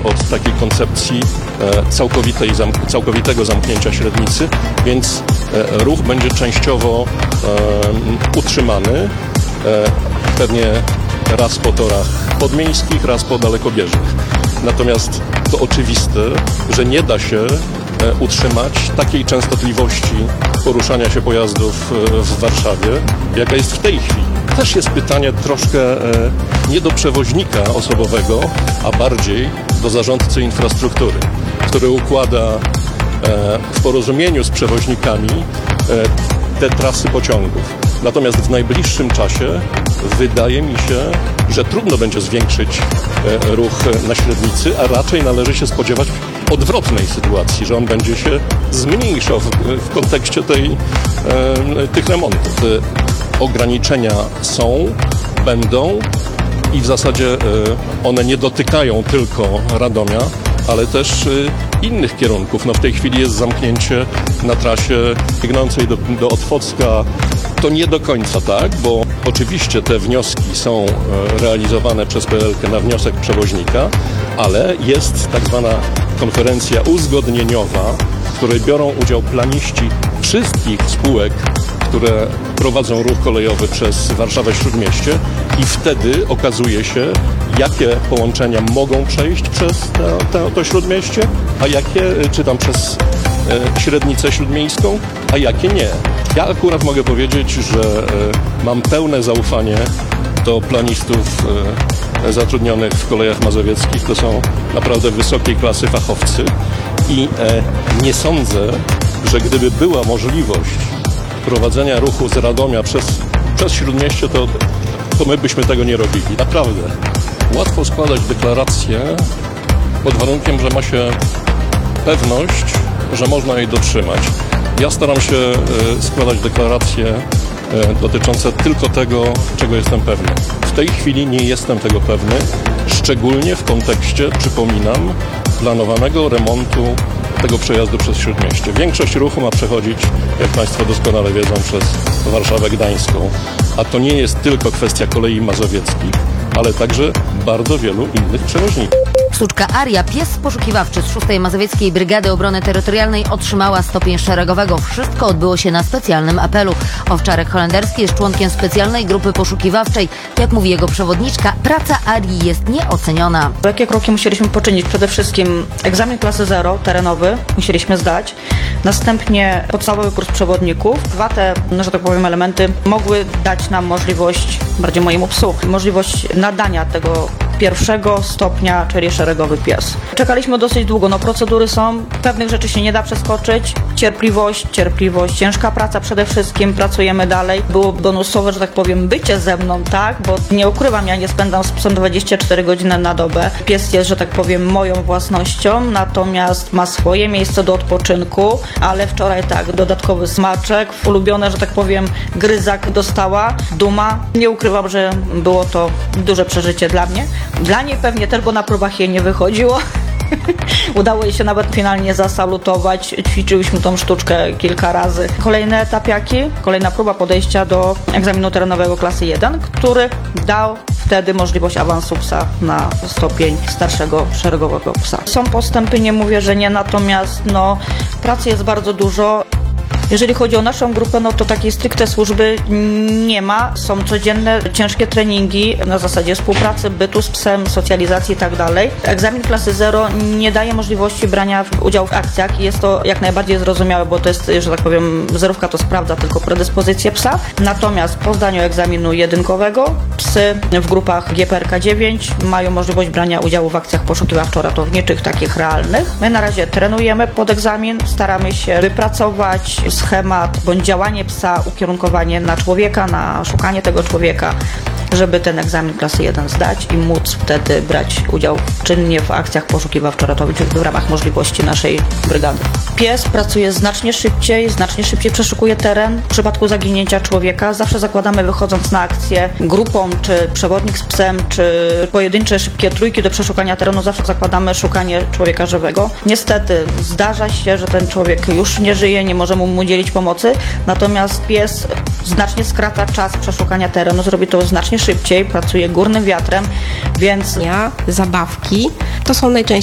od takiej koncepcji całkowitego zamknięcia średnicy, więc ruch będzie częściowo utrzymany, pewnie raz po torach podmiejskich, raz po dalekobieżnych. Natomiast to oczywiste, że nie da się utrzymać takiej częstotliwości poruszania się pojazdów w Warszawie, jaka jest w tej chwili. Też jest pytanie troszkę nie do przewoźnika osobowego, a bardziej do zarządcy infrastruktury, który układa w porozumieniu z przewoźnikami te trasy pociągów. Natomiast w najbliższym czasie wydaje mi się, że trudno będzie zwiększyć ruch na średnicy, a raczej należy się spodziewać odwrotnej sytuacji, że on będzie się zmniejszał w kontekście tych remontów. Ograniczenia są, będą i w zasadzie one nie dotykają tylko Radomia, ale też innych kierunków. No w tej chwili jest zamknięcie na trasie biegnącej do Otwocka. To nie do końca tak, bo oczywiście te wnioski są realizowane przez PLK na wniosek przewoźnika, ale jest tak zwana konferencja uzgodnieniowa, w której biorą udział planiści wszystkich spółek, które prowadzą ruch kolejowy przez Warszawę-Śródmieście i wtedy okazuje się, jakie połączenia mogą przejść przez to Śródmieście, a jakie, czy tam przez średnicę śródmiejską, a jakie nie. Ja akurat mogę powiedzieć, że mam pełne zaufanie do planistów zatrudnionych w Kolejach Mazowieckich. To są naprawdę wysokiej klasy fachowcy i nie sądzę, że gdyby była możliwość prowadzenia ruchu z Radomia przez Śródmieście, to my byśmy tego nie robili. Naprawdę. Łatwo składać deklaracje pod warunkiem, że ma się pewność, że można jej dotrzymać. Ja staram się składać deklaracje dotyczące tylko tego, czego jestem pewny. W tej chwili nie jestem tego pewny, szczególnie w kontekście, przypominam, planowanego remontu tego przejazdu przez Śródmieście. Większość ruchu ma przechodzić, jak Państwo doskonale wiedzą, przez Warszawę Gdańską. A to nie jest tylko kwestia Kolei Mazowieckich, ale także bardzo wielu innych przewoźników. Sztuczka Aria, pies poszukiwawczy z 6. Mazowieckiej Brygady Obrony Terytorialnej otrzymała stopień szeregowego. Wszystko odbyło się na specjalnym apelu. Owczarek holenderski jest członkiem specjalnej grupy poszukiwawczej. Jak mówi jego przewodniczka, praca Arii jest nieoceniona. Jakie kroki musieliśmy poczynić? Przede wszystkim egzamin klasy 0, terenowy, musieliśmy zdać. Następnie podstawowy kurs przewodników. Dwa te, że tak powiem, elementy mogły dać nam możliwość, bardziej mojemu psu, możliwość nadania tego pierwszego stopnia, czyli szeregowy pies. Czekaliśmy dosyć długo, procedury są, pewnych rzeczy się nie da przeskoczyć. Cierpliwość, ciężka praca przede wszystkim, pracujemy dalej. Było bonusowe, że tak powiem, bycie ze mną, tak, bo nie ukrywam, ja nie spędzam z psem 24 godziny na dobę. Pies jest, że tak powiem, moją własnością, natomiast ma swoje miejsce do odpoczynku, ale wczoraj tak, dodatkowy smaczek, ulubione, że tak powiem, gryzak dostała, duma. Nie ukrywam, że było to duże przeżycie dla mnie. Dla niej pewnie też, bo na próbach jej nie wychodziło. Udało jej się nawet finalnie zasalutować. Ćwiczyłyśmy tą sztuczkę kilka razy. Kolejne etapiaki, kolejna próba podejścia do egzaminu terenowego klasy 1, który dał wtedy możliwość awansu psa na stopień starszego szeregowego psa. Są postępy, nie mówię, że nie, natomiast pracy jest bardzo dużo. Jeżeli chodzi o naszą grupę, to takiej stricte służby nie ma. Są codzienne, ciężkie treningi na zasadzie współpracy, bytu z psem, socjalizacji i tak dalej. Egzamin klasy 0 nie daje możliwości brania udziału w akcjach i jest to jak najbardziej zrozumiałe, bo to jest, że tak powiem, zerówka to sprawdza tylko predyspozycję psa. Natomiast po zdaniu egzaminu jedynkowego psy w grupach GPRK 9 mają możliwość brania udziału w akcjach poszukiwawczo-ratowniczych, takich realnych. My na razie trenujemy pod egzamin, staramy się wypracować schemat bądź działanie psa, ukierunkowanie na człowieka, na szukanie tego człowieka, żeby ten egzamin klasy 1 zdać i móc wtedy brać udział czynnie w akcjach poszukiwawczo-ratowniczych w ramach możliwości naszej brygady. Pies pracuje znacznie szybciej przeszukuje teren. W przypadku zaginięcia człowieka zawsze zakładamy, wychodząc na akcję grupą, czy przewodnik z psem, czy pojedyncze szybkie trójki do przeszukania terenu, zawsze zakładamy szukanie człowieka żywego. Niestety zdarza się, że ten człowiek już nie żyje, nie możemy mu udzielić pomocy, natomiast pies znacznie skraca czas przeszukania terenu, zrobi to znacznie szybciej, pracuje górnym wiatrem, więc Zabawki to są najczęściej